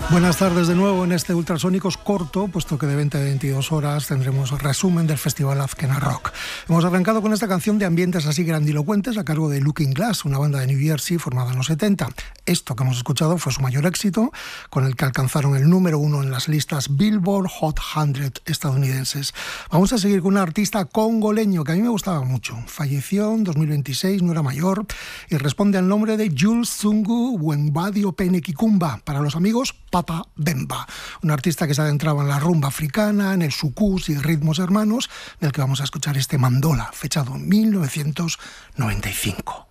Buenas tardes de nuevo en este Ultrasónicos corto, puesto que de 20 a 22 horas tendremos resumen del Festival Azkena Rock. Hemos arrancado con esta canción de ambientes así grandilocuentes a cargo de Looking Glass, una banda de New Jersey formada en los 70. Esto que hemos escuchado fue su mayor éxito, con el que alcanzaron el número 1 en las listas Billboard Hot 100 estadounidenses. Vamos a seguir con un artista congoleño que a mí me gustaba mucho. Falleció en 2026, no era mayor, y responde al nombre de Jules Zungu Wembadio Pene Kikumba. Para los amigos, Papa Bemba, un artista que se adentraba en la rumba africana, en el soukous y ritmos hermanos, del que vamos a escuchar este Mandola, fechado en 1995.